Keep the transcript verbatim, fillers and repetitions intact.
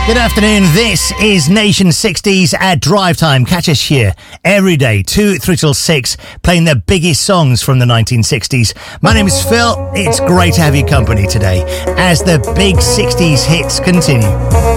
Good afternoon, this is Nation sixties at Drive Time. Catch us here every day, two, three till six, playing the biggest songs from the nineteen sixties. My name is Phil, it's great to have your company today as the big sixties hits continue.